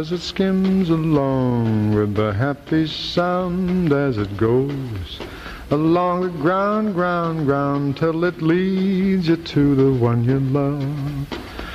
As it skims along with a happy sound as it goes along the ground, ground, ground, till it leads you to the one you love.